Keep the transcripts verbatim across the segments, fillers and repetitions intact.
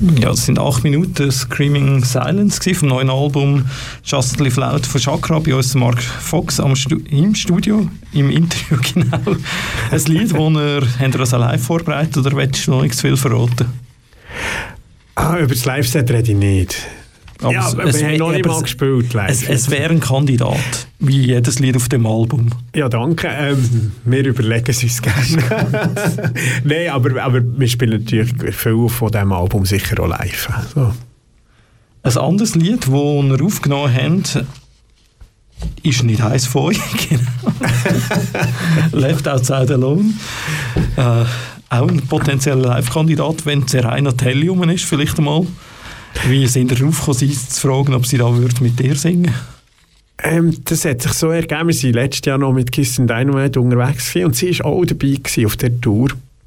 Ja, das sind acht Minuten Screaming Silence vom neuen Album Just Live Loud von Chakra, bei uns Mark Fox am Stu- im Studio, im Interview genau. Ein Lied, das er, habt ihr das auch live vorbereitet oder willst du noch nicht zu viel verraten? Ah, über das Live-Set rede ich nicht. Aber ja, es, aber es, wir haben noch nicht es, mal gespielt live. Es, es wäre ein Kandidat, wie jedes Lied auf dem Album. Ja, danke. Ähm, wir überlegen es uns gerne. Nein, aber, aber wir spielen natürlich viel von diesem Album sicher auch live. So. Ein anderes Lied, das wir aufgenommen haben, ist nicht eins von euch. Left Outside Alone. Äh, auch ein potenzieller Live-Kandidat, wenn es reiner Tellium ist, vielleicht einmal. Wie sind ihr darauf gekommen, sie zu fragen, ob sie da mit dir singen? Ähm, das hat sich so ergeben. Wir waren letztes Jahr noch mit Kiss and Dynamite unterwegs gewesen, und sie war auch dabei gewesen auf der Tour.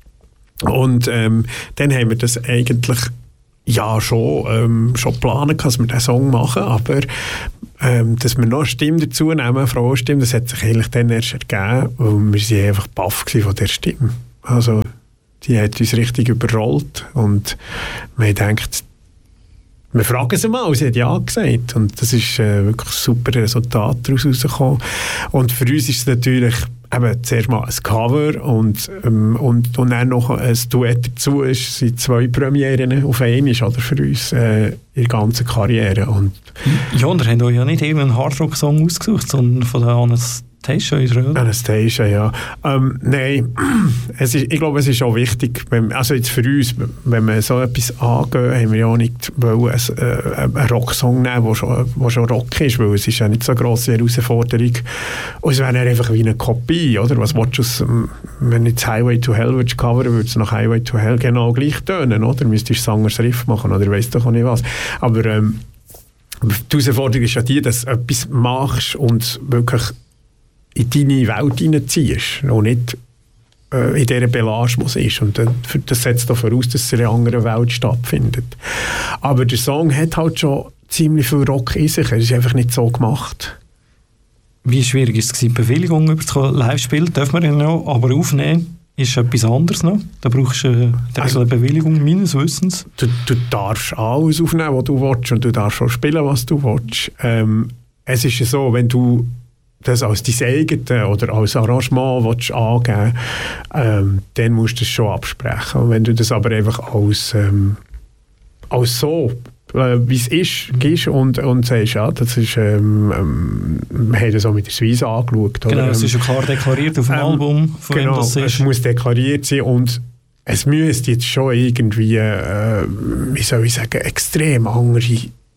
Und ähm, dann haben wir das eigentlich ja schon, ähm, schon geplant, dass wir diesen Song machen, aber ähm, dass wir noch eine Stimme dazu nehmen, eine Frauenstimme, das hat sich eigentlich dann erst ergeben, weil wir sind einfach baff gewesen von der Stimme. Also die hat uns richtig überrollt und wir haben gedacht, wir fragen sie mal, sie hat ja gesagt. Und das ist äh, wirklich ein super Resultat daraus rausgekommen. Und für uns ist es natürlich eben zuerst mal ein Cover und, ähm, und, und dann noch ein Duett dazu. Es sind zwei Premieren auf einmal oder, für uns äh, in der ganzen Karriere. Und ja, und ihr habt euch ja nicht irgendeinen Hardrock-Song ausgesucht, sondern von der Anastasia, oder? Anastasia, ja. Ähm, nein, es ist, ich glaube, es ist auch wichtig, wenn, also jetzt für uns, wenn wir so etwas angehen, haben wir ja auch nicht wollen, ein, äh, einen Rocksong nehmen, der schon, der schon Rock ist, weil es ist ja nicht so eine grosse Herausforderung. Und es wäre einfach wie eine Kopie, oder? Was willst du aus, wenn jetzt Highway to Hell würdest covern, würde es nach Highway to Hell genau gleich tönen, oder? Müsstest du Sangers Riff machen, oder weiss doch auch nicht was. Aber ähm, die Herausforderung ist ja die, dass du etwas machst und wirklich in deine Welt hineinziehst und nicht äh, in dieser Belage, was ist. Und äh, das setzt auch voraus, dass es in einer anderen Welt stattfindet. Aber der Song hat halt schon ziemlich viel Rock in sich. Er ist einfach nicht so gemacht. Wie schwierig ist es, die Bewilligung über das Live-Spiel? Dürfen wir ihn noch, aber aufnehmen ist etwas anderes noch. Da brauchst du äh, also, eine Bewilligung, meines Wissens. Du, du darfst alles aufnehmen, was du willst, und du darfst auch spielen, was du willst. Ähm, es ist ja so, wenn du das als dein eigenes oder als Arrangement willst angeben, ähm, dann musst du das schon absprechen. Und wenn du das aber einfach als, ähm, als so, äh, wie es ist, gibst und, und sagst, ja, das ist, ähm, ähm, wir haben das auch mit der Suisse angeschaut. Genau, oder? es ist ja klar deklariert auf dem ähm, Album, von genau, wem das ist. Es muss deklariert sein und es müsste jetzt schon irgendwie, äh, wie soll ich sagen, extrem andere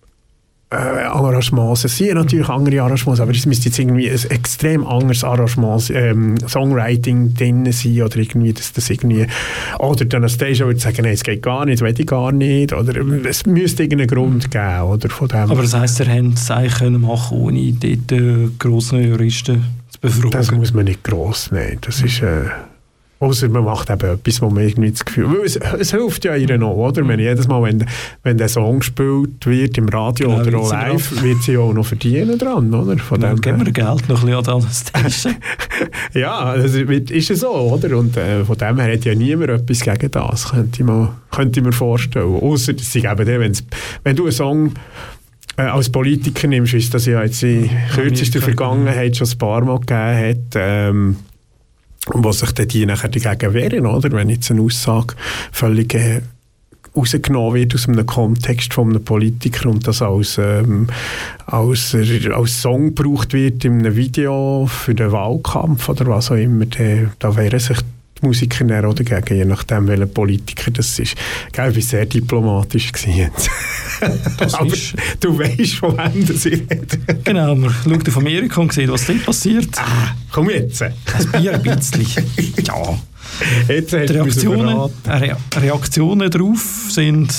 Äh, Arrangements. Es sind natürlich andere Arrangements, aber es müsste jetzt irgendwie ein extrem anderes Arrangement, ähm, Songwriting drin sein oder irgendwie, dass das irgendwie, oder dann Anastasia würde sagen, nein, es geht gar nicht, das will ich gar nicht, oder es müsste irgendeinen Grund geben, oder von dem. Aber das heisst, ihr könnt es eigentlich können machen, ohne dort äh, grossen Juristen zu befragen? Das muss man nicht gross nehmen, das ist äh, außer man macht eben etwas, wo man irgendwie das Gefühl... Es, es hilft ja ihr noch, oder? Wenn jedes Mal, wenn, wenn der Song gespielt wird im Radio genau, oder auch live, drauf. Wird sie auch noch verdienen dran, oder? Von ja, dem geben wir Geld noch ein bisschen an das Station. Ja, das ist ja so, oder? Und äh, von dem her hat ja niemand etwas gegen das, könnte ich mir, könnte ich mir vorstellen. Außer, dass sie eben der, wenn du einen Song äh, als Politiker nimmst, wie es das ja jetzt in kürzester Vergangenheit schon ein paar Mal gegeben hat, ähm, was sich dann die nachher dagegen wehren, oder? Wenn jetzt eine Aussage völlig äh, rausgenommen wird aus einem Kontext von einem Politiker und das als, ähm, als, äh, als Song gebraucht wird in einem Video für den Wahlkampf oder was auch immer, dann, da wehren sich die Musiker dann auch dagegen, je nachdem, welcher Politiker das ist. Gell, ich war sehr diplomatisch gewesen. Das aber ist du weißt, von wem das ich rede. Genau, man schaut auf Amerika und sieht, was dort passiert. Ah, komm jetzt. Ein Bier ein bisschen. Ja. Jetzt Die Reaktionen, Re Reaktionen darauf sind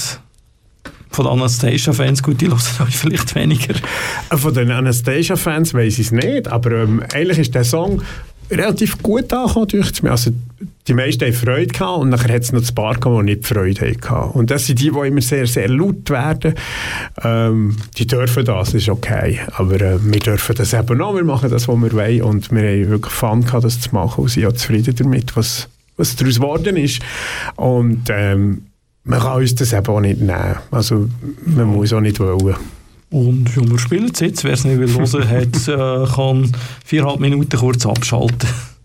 von den Anastasia-Fans, gut, die hören euch vielleicht weniger. Von den Anastasia-Fans weiss ich es nicht, aber ähm, eigentlich ist der Song relativ gut angekommen, durch mich. Also die meisten haben Freude gehabt und nachher hat es noch ein paar gehabt, die nicht Freude hatten. Und das sind die, die immer sehr, sehr laut werden. Ähm, die dürfen das, das ist okay. Aber äh, wir dürfen das eben auch, wir machen das, was wir wollen. Und wir haben wirklich Fun gehabt, das zu machen und sind auch zufrieden damit, was, was daraus geworden ist. Und ähm, man kann uns das eben auch nicht nehmen. Also man muss auch nicht wollen. Und ja, wir spielen es jetzt. Wer es nicht will hören, hat, äh, kann viereinhalb Minuten kurz abschalten.